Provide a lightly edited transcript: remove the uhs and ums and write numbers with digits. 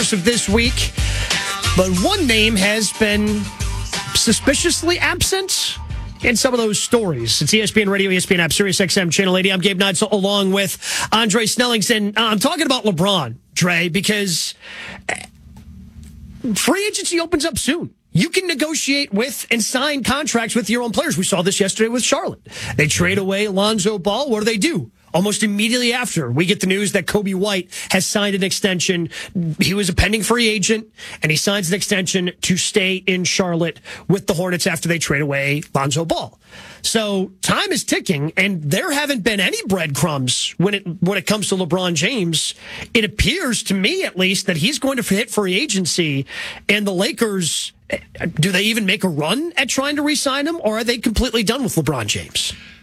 of this week, but one name has been suspiciously absent in some of those stories. It's ESPN Radio, ESPN app, Sirius XM, Channel 80. I'm Gabe Neitzel along with Andre Snellington. I'm talking about LeBron, Dre, because free agency opens up soon. You can negotiate with and sign contracts with your own players. We saw this yesterday with Charlotte. They trade away Lonzo Ball. What do? Almost immediately after, we get the news that Kobe White has signed an extension. He was a pending free agent, and he signs an extension to stay in Charlotte with the Hornets after they trade away Lonzo Ball. So time is ticking, and there haven't been any breadcrumbs when it comes to LeBron James. It appears to me, at least, that he's going to hit free agency, and the Lakers, do they even make a run at trying to re-sign him, or are they completely done with LeBron James?